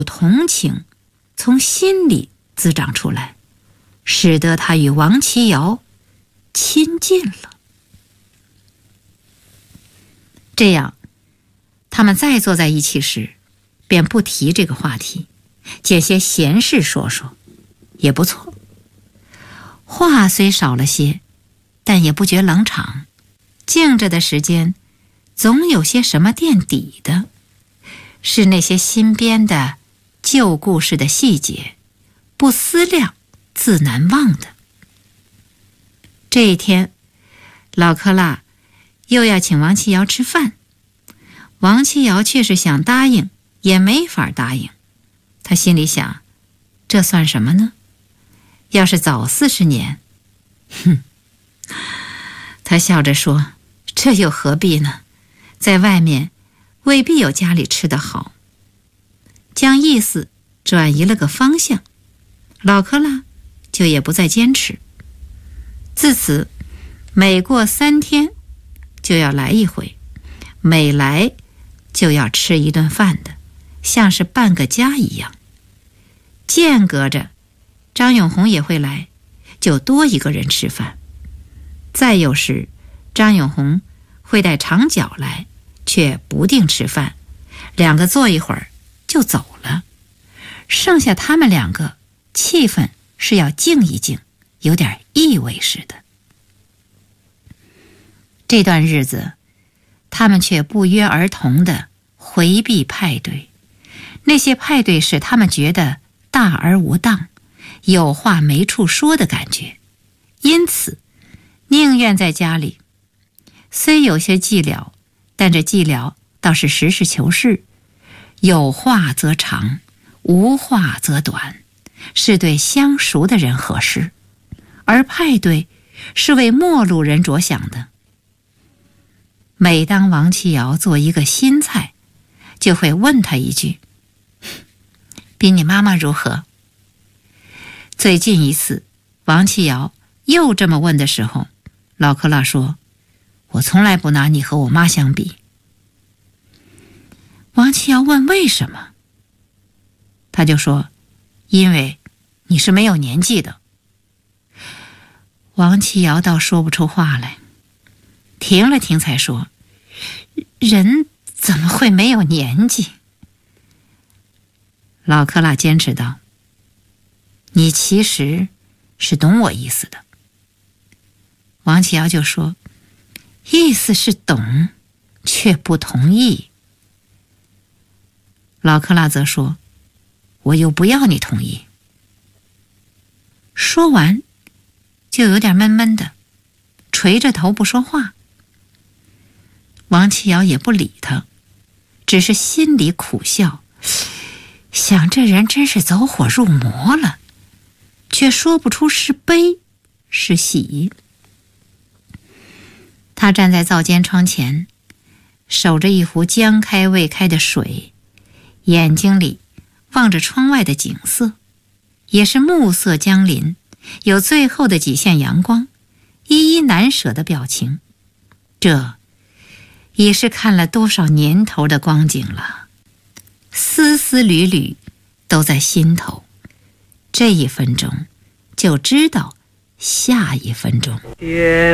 同情从心里滋长出来，使得他与王琦瑶亲近了。这样，他们再坐在一起时，便不提这个话题，捡些闲事说说，也不错。话虽少了些，但也不觉冷场。静着的时间，总有些什么垫底的，是那些新编的旧故事的细节，不思量自难忘的。这一天，老克拉又要请王琦瑶吃饭，王琦瑶却是想答应，也没法答应。他心里想，这算什么呢？要是早40年，他笑着说，这又何必呢？在外面未必有家里吃得好。将意思转移了个方向，老克拉就也不再坚持。自此，每过3天就要来一回，每来就要吃一顿饭的，像是半个家一样。间隔着，张永红也会来，就多一个人吃饭。再有时，张永红会带长脚来，却不定吃饭，2个坐一会儿就走了。剩下他们2个，气氛是要静一静，有点意味似的。这段日子，他们却不约而同地回避派对。那些派对使他们觉得大而无当，有话没处说的感觉，因此宁愿在家里。虽有些寂寥，但这寂寥倒是实事求是，有话则长，无话则短，是对相熟的人合适，而派对是为陌路人着想的。每当王琦瑶做一个新菜，就会问他一句，比你妈妈如何？最近一次王琦瑶又这么问的时候，老克拉说，我从来不拿你和我妈相比。王琦瑶问为什么，他就说，因为你是没有年纪的。王琦瑶倒说不出话来，停了停才说，人怎么会没有年纪？老克拉坚持道，你其实是懂我意思的。王琦瑶就说，意思是懂，却不同意。老克拉则说，我又不要你同意。说完就有点闷闷的，垂着头不说话。王琦瑶也不理他，只是心里苦笑，想这人真是走火入魔了，却说不出是悲是喜。他站在灶间窗前，守着一壶将开未开的水，眼睛里望着窗外的景色，也是暮色将临，有最后的几线阳光，依依难舍的表情。这已是看了多少年头的光景了，丝丝缕缕都在心头。这1分钟就知道下1分钟。